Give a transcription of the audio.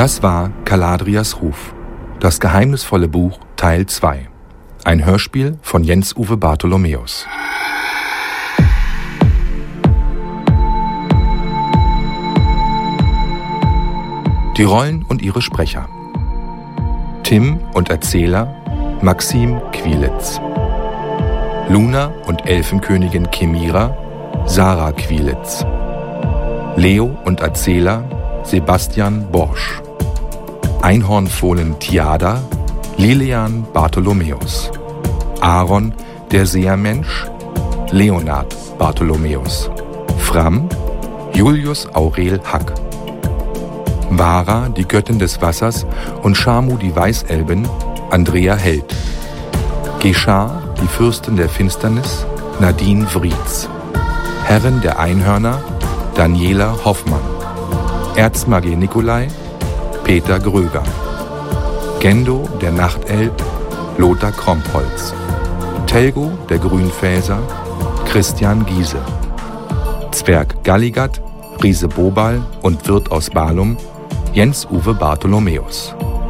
Das war Caladrias Ruf, das geheimnisvolle Buch Teil 2. Ein Hörspiel von Jens-Uwe Bartholomäus. Die Rollen und ihre Sprecher: Tim und Erzähler Maxim Quilitz, Luna und Elfenkönigin Chemira Sarah Quilitz, Leo und Erzähler Sebastian Borsch, Einhornfohlen Tiada Lilian Bartholomäus, Aaron der Seermensch Leonard Bartholomäus, Fram Julius Aurel Hack, Vara, die Göttin des Wassers, und Shamu, die Weißelbin, Andrea Held, Geschar, die Fürstin der Finsternis, Nadine Vrietz, Herrin der Einhörner, Daniela Hoffmann, Erzmagier Nikolai, Peter Gröger, Gendo, der Nachtelb, Lothar Krompholz, Telgo, der Grünfäser, Christian Giese, Zwerg Galligat, Riese Bobal und Wirt aus Balum, Jens-Uwe Bartholomäus.